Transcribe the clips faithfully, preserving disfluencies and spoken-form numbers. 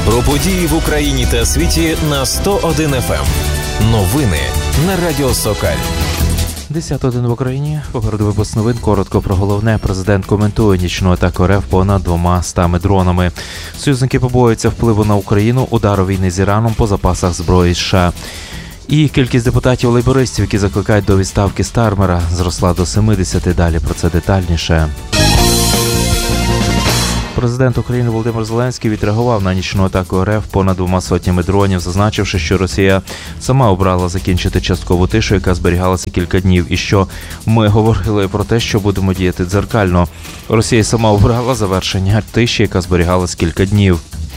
Про події в Україні та світі на сто один еф ем. Новини на Радіо Сокаль. десять один в Україні. Попереду випуск новин. Коротко про головне. Президент коментує нічну атаку РФ понад двома стами дронами. Союзники побоюються впливу на Україну, удару війни з Іраном по запасах зброї США. І кількість депутатів-лейбористів, які закликають до відставки Стармера, зросла до семидесяти. Далі про це детальніше. Президент України Володимир Зеленський відреагував на нічну атаку РФ понад двома сотнями дронів, зазначивши, що Росія сама обрала закінчити часткову тишу, яка зберігалася кілька днів, і що ми говорили про те, що будемо діяти дзеркально. Росія сама обрала завершення тиші, яка зберігалась кілька днів.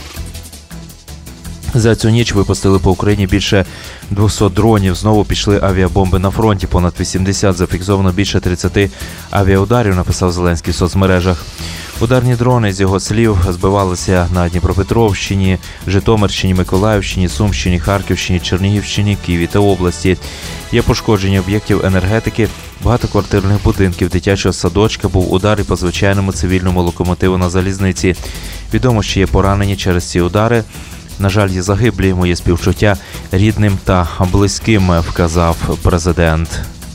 За цю ніч випустили по Україні більше двохсот дронів. Знову пішли авіабомби на фронті. Понад вісімдесят, зафіксовано більше тридцяти авіаударів, написав Зеленський в соцмережах. Ударні дрони, з його слів, збивалися на Дніпропетровщині, Житомирщині, Миколаївщині, Сумщині, Харківщині, Чернігівщині, Києві та області. Є пошкодження об'єктів енергетики, багатоквартирних будинків, дитячого садочка, був удар і по звичайному цивільному локомотиву на залізниці. Відомо, що є поранені через ці удари. На жаль, є загиблі, моє співчуття рідним та близьким, вказав президент.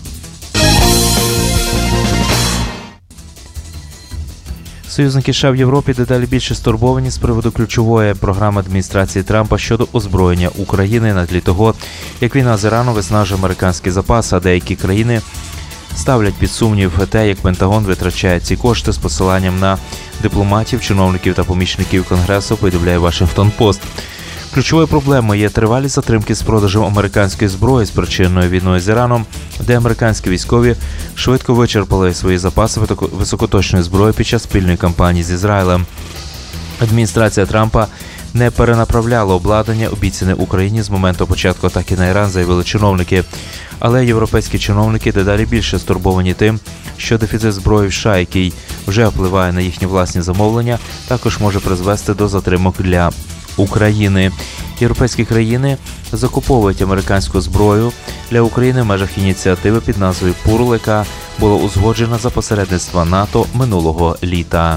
Союзники США в Європі дедалі більше стурбовані з приводу ключової програми адміністрації Трампа щодо озброєння України на тлі того, як війна з Іраном виснажує американський запас, а деякі країни ставлять під сумнів те, як Пентагон витрачає ці кошти з посиланням на дипломатів, чиновників та помічників Конгресу, повідомляє Вашингтон-Пост. Ключовою проблемою є тривалі затримки з продажем американської зброї, спричиненою війною з Іраном, де американські військові швидко вичерпали свої запаси високоточної зброї під час спільної кампанії з Ізраїлем. Адміністрація Трампа не перенаправляла обладнання, обіцяне Україні з моменту початку атаки на Іран, заявили чиновники. Але європейські чиновники дедалі більше стурбовані тим, що дефіцит зброї в США, який вже впливає на їхні власні замовлення, також може призвести до затримок для України. Європейські країни закуповують американську зброю для України в межах ініціативи під назвою «Пурл», яка була узгоджена за посередництва НАТО минулого літа.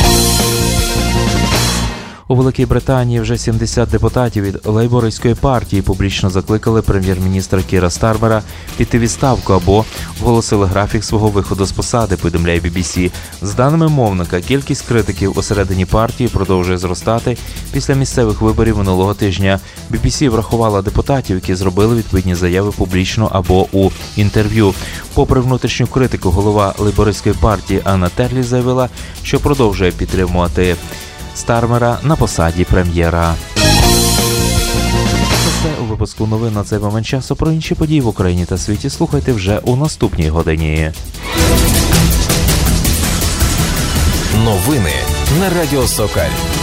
У Великій Британії вже сімдесят депутатів від лейбористської партії публічно закликали прем'єр-міністра Кіра Стармера піти у відставку або оголосили графік свого виходу з посади, повідомляє бі бі сі. З даними мовника, кількість критиків усередині партії продовжує зростати після місцевих виборів минулого тижня. бі бі сі врахувала депутатів, які зробили відповідні заяви публічно або у інтерв'ю. Попри внутрішню критику, голова лейбористської партії Анна Терлі заявила, що продовжує підтримувати Стармера на посаді прем'єра. Це у випуску новин на цей момент часу. Про інші події в Україні та світі слухайте вже у наступній годині. Новини на Радіо Сокаль.